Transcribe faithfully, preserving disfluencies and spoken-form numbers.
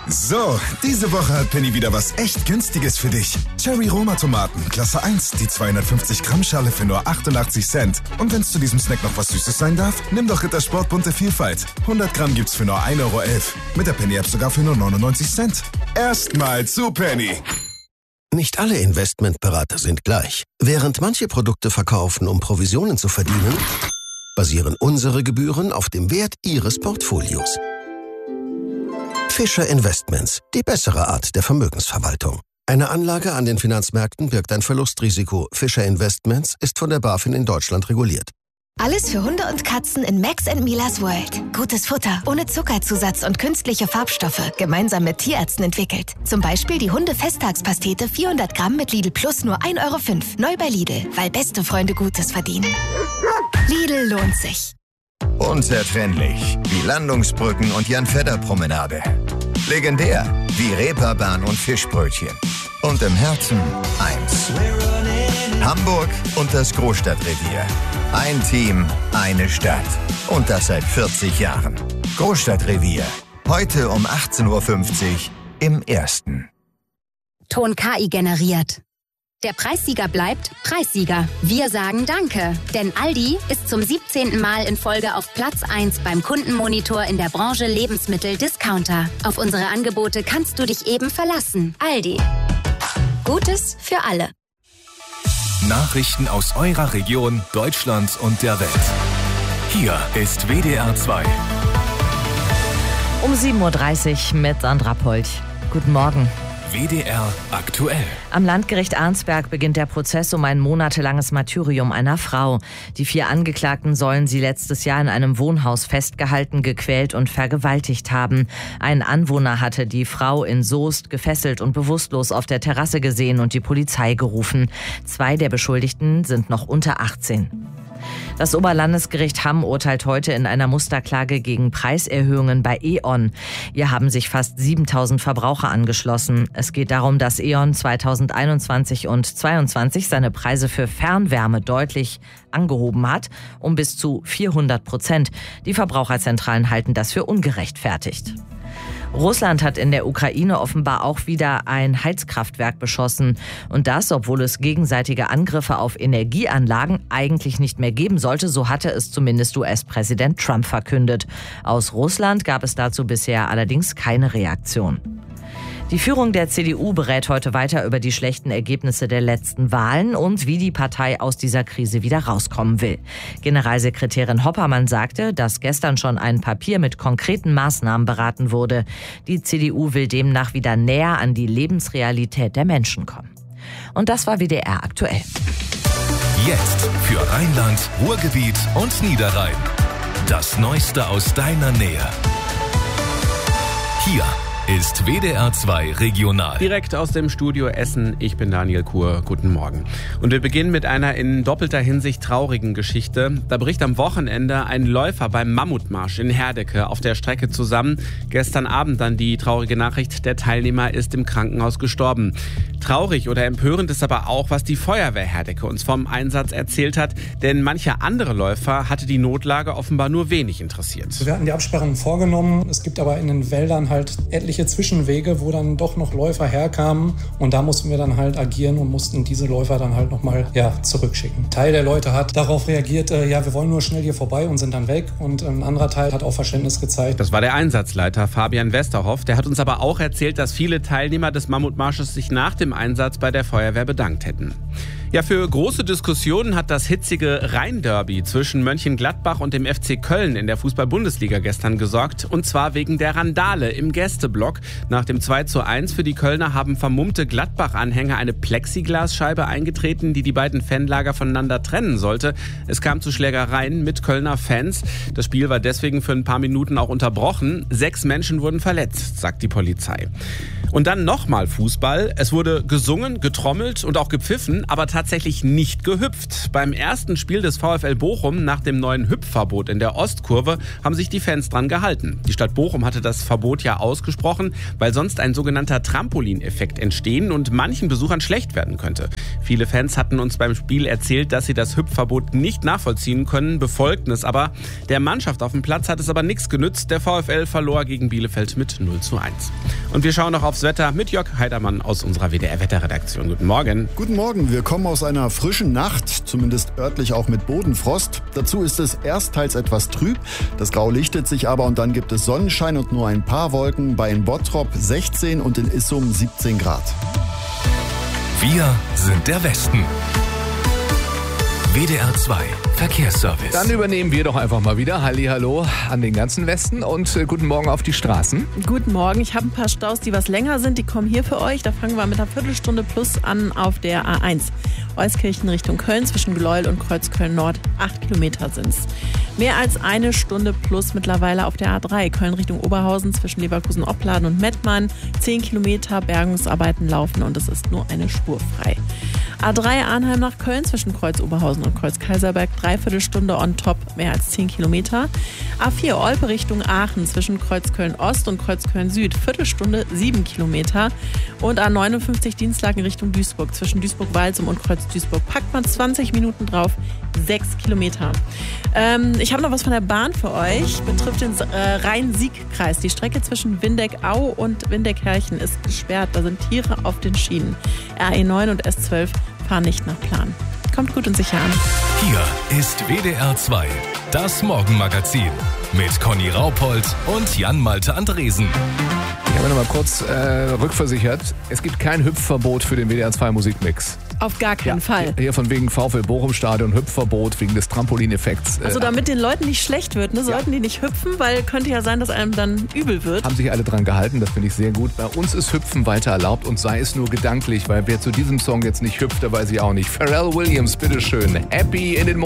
So, diese Woche hat Penny wieder was echt Günstiges für dich. Cherry Roma Tomaten, Klasse eins, die zweihundertfünfzig Gramm Schale für nur achtundachtzig Cent. Und wenn's zu diesem Snack noch was Süßes sein darf, nimm doch Rittersport bunte Vielfalt. hundert Gramm gibt's für nur ein Euro elf. Mit der Penny App sogar für nur neunundneunzig Cent. Erstmal zu Penny. Nicht alle Investmentberater sind gleich. Während manche Produkte verkaufen, um Provisionen zu verdienen, basieren unsere Gebühren auf dem Wert Ihres Portfolios. Fischer Investments, die bessere Art der Vermögensverwaltung. Eine Anlage an den Finanzmärkten birgt ein Verlustrisiko. Fischer Investments ist von der BaFin in Deutschland reguliert. Alles für Hunde und Katzen in Max and Milas World. Gutes Futter, ohne Zuckerzusatz und künstliche Farbstoffe, gemeinsam mit Tierärzten entwickelt. Zum Beispiel die Hunde-Festtagspastete vierhundert Gramm mit Lidl Plus nur ein Euro fünf. Neu bei Lidl, weil beste Freunde Gutes verdienen. Lidl lohnt sich. Unzertrennlich wie Landungsbrücken und Jan-Fedder-Promenade. Legendär wie Reeperbahn und Fischbrötchen. Und im Herzen eins. Hamburg und das Großstadtrevier. Ein Team, eine Stadt. Und das seit vierzig Jahren. Großstadtrevier. Heute um achtzehn Uhr fünfzig im Ersten. Ton K I generiert. Der Preissieger bleibt Preissieger. Wir sagen Danke, denn Aldi ist zum siebzehnten Mal in Folge auf Platz eins beim Kundenmonitor in der Branche Lebensmittel-Discounter. Auf unsere Angebote kannst du dich eben verlassen. Aldi. Gutes für alle. Nachrichten aus eurer Region, Deutschland und der Welt. Hier ist W D R zwei. Um sieben Uhr dreißig mit Sandra Polt. Guten Morgen. W D R aktuell. Am Landgericht Arnsberg beginnt der Prozess um ein monatelanges Martyrium einer Frau. Die vier Angeklagten sollen sie letztes Jahr in einem Wohnhaus festgehalten, gequält und vergewaltigt haben. Ein Anwohner hatte die Frau in Soest gefesselt und bewusstlos auf der Terrasse gesehen und die Polizei gerufen. Zwei der Beschuldigten sind noch unter achtzehn. Das Oberlandesgericht Hamm urteilt heute in einer Musterklage gegen Preiserhöhungen bei E.ON. Hier haben sich fast siebentausend Verbraucher angeschlossen. Es geht darum, dass E.ON zweitausendeinundzwanzig und zweitausendzweiundzwanzig seine Preise für Fernwärme deutlich angehoben hat, um bis zu vierhundert Prozent. Die Verbraucherzentralen halten das für ungerechtfertigt. Russland hat in der Ukraine offenbar auch wieder ein Heizkraftwerk beschossen. Und das, obwohl es gegenseitige Angriffe auf Energieanlagen eigentlich nicht mehr geben sollte, so hatte es zumindest U S-Präsident Trump verkündet. Aus Russland gab es dazu bisher allerdings keine Reaktion. Die Führung der C D U berät heute weiter über die schlechten Ergebnisse der letzten Wahlen und wie die Partei aus dieser Krise wieder rauskommen will. Generalsekretärin Hoppermann sagte, dass gestern schon ein Papier mit konkreten Maßnahmen beraten wurde. Die C D U will demnach wieder näher an die Lebensrealität der Menschen kommen. Und das war W D R aktuell. Jetzt für Rheinland, Ruhrgebiet und Niederrhein. Das Neueste aus deiner Nähe. Hier ist W D R zwei Regional. Direkt aus dem Studio Essen, ich bin Daniel Kuhr, guten Morgen. Und wir beginnen mit einer in doppelter Hinsicht traurigen Geschichte. Da bricht am Wochenende ein Läufer beim Mammutmarsch in Herdecke auf der Strecke zusammen. Gestern Abend dann die traurige Nachricht, der Teilnehmer ist im Krankenhaus gestorben. Traurig oder empörend ist aber auch, was die Feuerwehr Herdecke uns vom Einsatz erzählt hat. Denn mancher andere Läufer hatte die Notlage offenbar nur wenig interessiert. Wir hatten die Absperrungen vorgenommen. Es gibt aber in den Wäldern halt etliche Zwischenwege, wo dann doch noch Läufer herkamen. Und da mussten wir dann halt agieren und mussten diese Läufer dann halt nochmal ja, zurückschicken. Ein Teil der Leute hat darauf reagiert, äh, ja, wir wollen nur schnell hier vorbei und sind dann weg. Und ein anderer Teil hat auch Verständnis gezeigt. Das war der Einsatzleiter Fabian Westerhoff. Der hat uns aber auch erzählt, dass viele Teilnehmer des Mammutmarsches sich nach dem Einsatz bei der Feuerwehr bedankt hätten. Ja, für große Diskussionen hat das hitzige Rhein-Derby zwischen Mönchengladbach und dem F C Köln in der Fußball-Bundesliga gestern gesorgt. Und zwar wegen der Randale im Gästeblock. Nach dem zwei zu eins für die Kölner haben vermummte Gladbach-Anhänger eine Plexiglasscheibe eingetreten, die die beiden Fanlager voneinander trennen sollte. Es kam zu Schlägereien mit Kölner Fans. Das Spiel war deswegen für ein paar Minuten auch unterbrochen. Sechs Menschen wurden verletzt, sagt die Polizei. Und dann nochmal Fußball. Es wurde gesungen, getrommelt und auch gepfiffen, aber tatsächlich nicht gehüpft. Beim ersten Spiel des VfL Bochum nach dem neuen Hüpfverbot in der Ostkurve haben sich die Fans dran gehalten. Die Stadt Bochum hatte das Verbot ja ausgesprochen, weil sonst ein sogenannter Trampolineffekt entstehen und manchen Besuchern schlecht werden könnte. Viele Fans hatten uns beim Spiel erzählt, dass sie das Hüpfverbot nicht nachvollziehen können, befolgten es aber. Der Mannschaft auf dem Platz hat es aber nichts genützt. Der VfL verlor gegen Bielefeld mit null zu eins. Und wir schauen noch aufs Wetter mit Jörg Heidermann aus unserer W D R-Wetterredaktion. Guten Morgen. Guten Morgen. Wir kommen aus einer frischen Nacht, zumindest örtlich auch mit Bodenfrost. Dazu ist es erstteils etwas trüb. Das Grau lichtet sich aber und dann gibt es Sonnenschein und nur ein paar Wolken. Bei in Bottrop sechzehn und in Issum siebzehn Grad. Wir sind der Westen. W D R zwei Verkehrsservice. Dann übernehmen wir doch einfach mal wieder. Hallihallo an den ganzen Westen und äh, guten Morgen auf die Straßen. Guten Morgen. Ich habe ein paar Staus, die was länger sind. Die kommen hier für euch. Da fangen wir mit einer Viertelstunde plus an auf der A eins. Euskirchen Richtung Köln zwischen Gleuel und Kreuzköln Nord. Acht Kilometer sind's. Mehr als eine Stunde plus mittlerweile auf der A drei. Köln Richtung Oberhausen zwischen Leverkusen-Opladen und Mettmann. Zehn Kilometer Bergungsarbeiten laufen und es ist nur eine Spur frei. A drei Arnheim nach Köln zwischen Kreuz Oberhausen und Kreuz Kaiserberg. Dreiviertelstunde on top, mehr als zehn Kilometer. A vier Olpe Richtung Aachen zwischen Kreuzköln Ost und Kreuzköln Süd. Viertelstunde, sieben Kilometer. Und A neunundfünfzig Dienstlaken Richtung Duisburg zwischen Duisburg-Walsum und Kreuz Duisburg. Packt man zwanzig Minuten drauf, sechs Kilometer. Ähm, ich habe noch was von der Bahn für euch. Betrifft den äh, Rhein-Sieg-Kreis. Die Strecke zwischen Windeck-Au und Windeck-Herchen ist gesperrt. Da sind Tiere auf den Schienen. R E neun und S zwölf fahren nicht nach Plan. Kommt gut und sicher an. Hier ist W D R zwei, das Morgenmagazin mit Conny Raupold und Jan-Malte Andresen. Ich habe noch mal kurz äh, rückversichert. Es gibt kein Hüpfverbot für den W D R zwei Musikmix. Auf gar keinen ja, Fall. Hier von wegen VfL Bochum Stadion Hüpfverbot wegen des Trampolineffekts. Also damit den Leuten nicht schlecht wird, ne? Sollten ja. die nicht hüpfen, weil könnte ja sein, dass einem dann übel wird. Haben sich alle dran gehalten, das finde ich sehr gut. Bei uns ist Hüpfen weiter erlaubt und sei es nur gedanklich, weil wer zu diesem Song jetzt nicht hüpft, der weiß ich auch nicht. Pharrell Williams, bitteschön. Happy in den Mond.